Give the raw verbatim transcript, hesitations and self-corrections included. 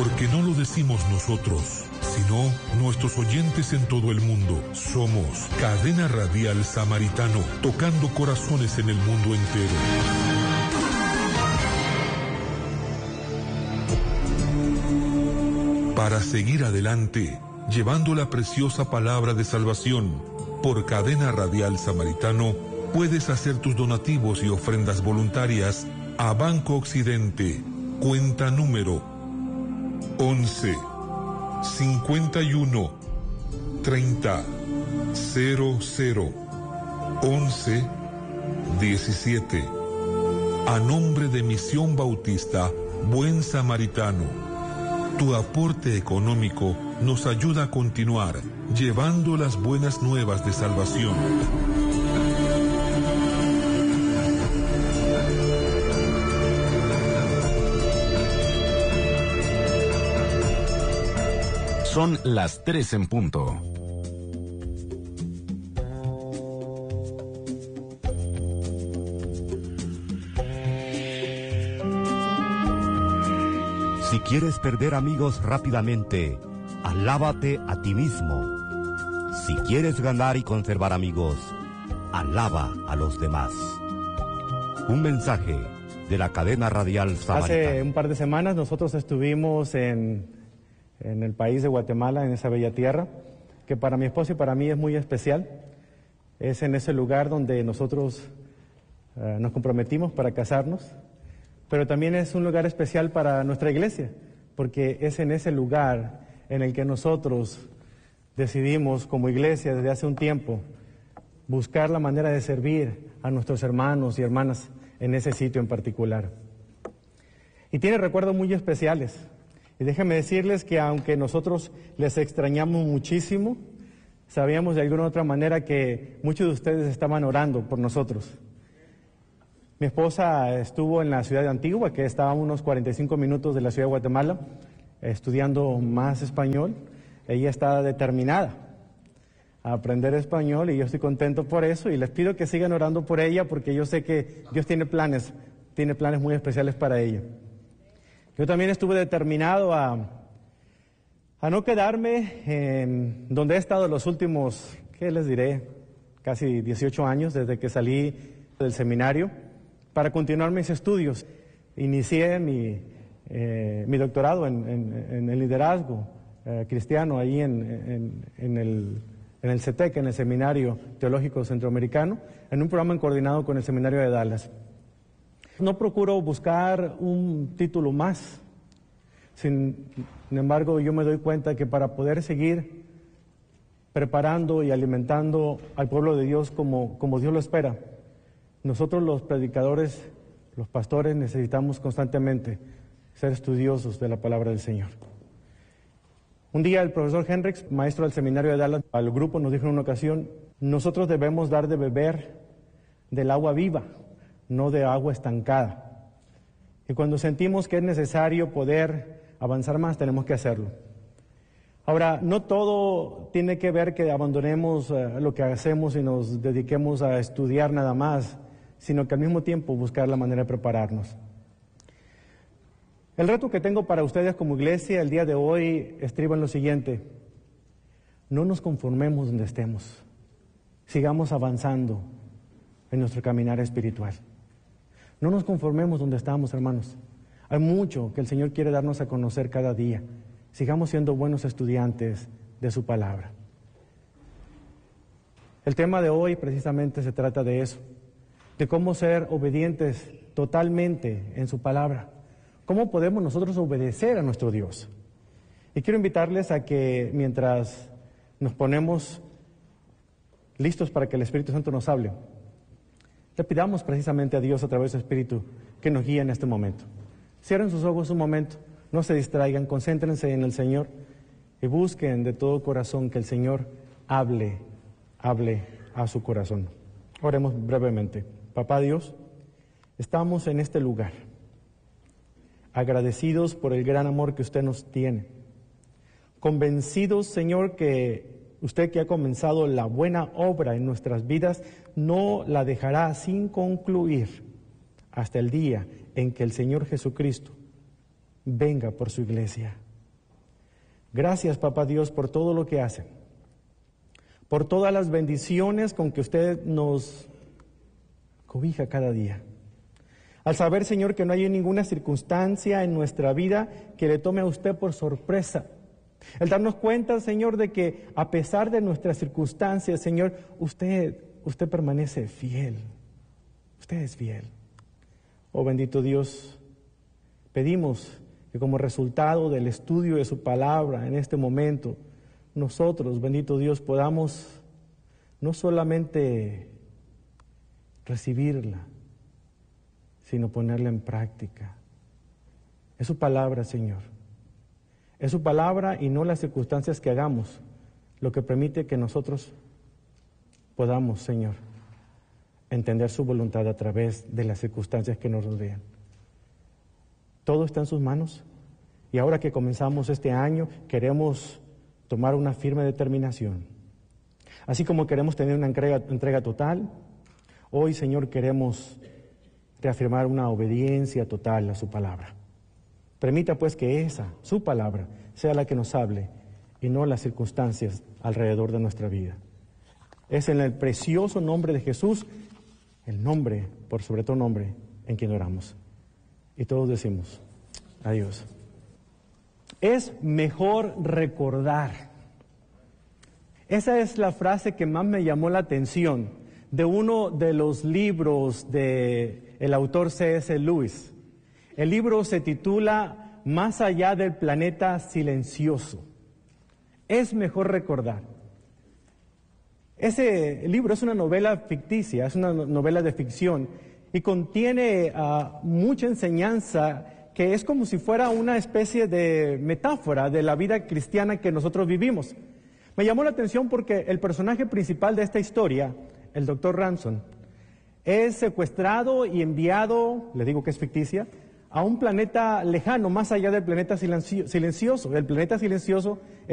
Porque no lo decimos nosotros, sino nuestros oyentes en todo el mundo. Somos Cadena Radial Samaritano, tocando corazones en el mundo entero. Para seguir adelante, llevando la preciosa palabra de salvación, por Cadena Radial Samaritano, puedes hacer tus donativos y ofrendas voluntarias a Banco Occidente, cuenta número once, cincuenta y uno, treinta, cero cero, once, diecisiete. A nombre de Misión Bautista Buen Samaritano. Tu aporte económico nos ayuda a continuar llevando las buenas nuevas de salvación. Son las tres en punto. Si quieres perder amigos rápidamente, alábate a ti mismo. Si quieres ganar y conservar amigos, alaba a los demás. Un mensaje de la cadena radial Samaritana. Hace un par de semanas nosotros estuvimos en, en el país de Guatemala, en esa bella tierra, que para mi esposo y para mí es muy especial. Es en ese lugar donde nosotros eh, nos comprometimos para casarnos. Pero también es un lugar especial para nuestra iglesia, porque es en ese lugar en el que nosotros decidimos como iglesia desde hace un tiempo buscar la manera de servir a nuestros hermanos y hermanas en ese sitio en particular. Y tiene recuerdos muy especiales. Y déjenme decirles que aunque nosotros les extrañamos muchísimo, sabíamos de alguna u otra manera que muchos de ustedes estaban orando por nosotros. Mi esposa estuvo en la ciudad de Antigua, que estaba a unos cuarenta y cinco minutos de la ciudad de Guatemala, estudiando más español. Ella está determinada a aprender español y yo estoy contento por eso y les pido que sigan orando por ella porque yo sé que Dios tiene planes, tiene planes muy especiales para ella. Yo también estuve determinado a, a no quedarme en donde he estado los últimos, ¿qué les diré? Casi dieciocho años desde que salí del seminario, para continuar mis estudios. Inicié mi, eh, mi doctorado en, en, en el liderazgo eh, cristiano ahí en, en, en, el, en el CETEC, en el Seminario Teológico Centroamericano, en un programa coordinado con el Seminario de Dallas. No procuro buscar un título más, sin, sin embargo yo me doy cuenta que para poder seguir preparando y alimentando al pueblo de Dios como, como Dios lo espera, nosotros los predicadores, los pastores, necesitamos constantemente ser estudiosos de la palabra del Señor. Un día el profesor Hendricks, maestro del seminario de Dallas, al grupo nos dijo en una ocasión, nosotros debemos dar de beber del agua viva, no de agua estancada. Y cuando sentimos que es necesario poder avanzar más, tenemos que hacerlo. Ahora, no todo tiene que ver que abandonemos uh, lo que hacemos y nos dediquemos a estudiar nada más, sino que al mismo tiempo buscar la manera de prepararnos. El reto que tengo para ustedes como iglesia el día de hoy estriba en lo siguiente: no nos conformemos donde estemos, sigamos avanzando en nuestro caminar espiritual. No nos conformemos donde estamos, hermanos. Hay mucho que el Señor quiere darnos a conocer cada día. Sigamos siendo buenos estudiantes de su palabra. El tema de hoy precisamente se trata de eso, de cómo ser obedientes totalmente en su palabra. ¿Cómo podemos nosotros obedecer a nuestro Dios? Y quiero invitarles a que mientras nos ponemos listos para que el Espíritu Santo nos hable, le pidamos precisamente a Dios a través del Espíritu que nos guíe en este momento. Cierren sus ojos un momento, no se distraigan, concéntrense en el Señor y busquen de todo corazón que el Señor hable, hable a su corazón. Oremos brevemente. Papá Dios, estamos en este lugar, agradecidos por el gran amor que usted nos tiene, convencidos, Señor, que usted que ha comenzado la buena obra en nuestras vidas, no la dejará sin concluir hasta el día en que el Señor Jesucristo venga por su iglesia. Gracias, Papá Dios, por todo lo que hace, por todas las bendiciones con que usted nos cobija cada día. Al saber, Señor, que no hay ninguna circunstancia en nuestra vida que le tome a usted por sorpresa. El darnos cuenta, Señor, de que a pesar de nuestras circunstancias, Señor, usted, usted permanece fiel. Usted es fiel. Oh bendito Dios, pedimos que como resultado del estudio de su palabra en este momento, nosotros, bendito Dios, podamos no solamente recibirla, sino ponerla en práctica. Es su palabra, Señor. Es su palabra y no las circunstancias que hagamos lo que permite que nosotros podamos, Señor, entender su voluntad a través de las circunstancias que nos rodean. Todo está en sus manos y ahora que comenzamos este año queremos tomar una firme determinación. Así como queremos tener una entrega, entrega total, hoy, Señor, queremos reafirmar una obediencia total a su palabra. Permita pues que esa, su palabra, sea la que nos hable y no las circunstancias alrededor de nuestra vida. Es en el precioso nombre de Jesús, el nombre, por sobre todo nombre, en quien oramos. Y todos decimos, adiós. Es mejor recordar. Esa es la frase que más me llamó la atención de uno de los libros del autor C S Lewis. El libro se titula Más allá del planeta silencioso. Es mejor recordar. Ese libro es una novela ficticia, es una novela de ficción y contiene uh, mucha enseñanza que es como si fuera una especie de metáfora de la vida cristiana que nosotros vivimos. Me llamó la atención porque el personaje principal de esta historia, el doctor Ransom, es secuestrado y enviado, le digo que es ficticia, a un planeta lejano, más allá del planeta silencio- silencioso. El planeta silencioso